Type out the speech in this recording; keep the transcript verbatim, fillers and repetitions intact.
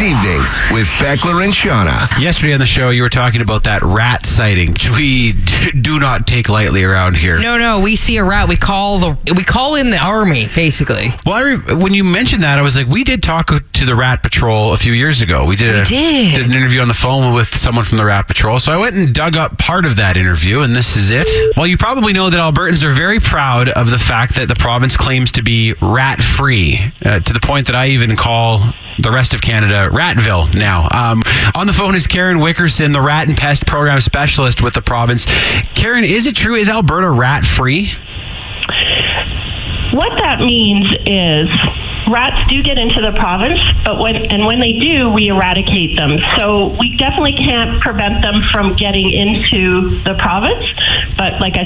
evenings with Beckler and Shauna. Yesterday on the show, you were talking about that rat sighting, which we do not take lightly around here. No, no, we see a rat. We call the we call in the army, basically. Well, I re- when you mentioned that, I was like, we did talk to the Rat Patrol a few years ago. We did, a, we did. did an interview on the phone with someone from the Rat Patrol. So I went and dug up part of that interview, and this is it. Well, you probably know that Albertans are very proud of the fact that the province claims to be rat-free, uh, to the point that I even call the rest of Canada Ratville now. Um, on the phone is Karen Wickerson, the Rat and Pest Program Specialist with the province. Karen, is it true? Is Alberta rat-free? What that means is rats do get into the province, but when and when they do, we eradicate them. So we definitely can't prevent them from getting into the province. But like I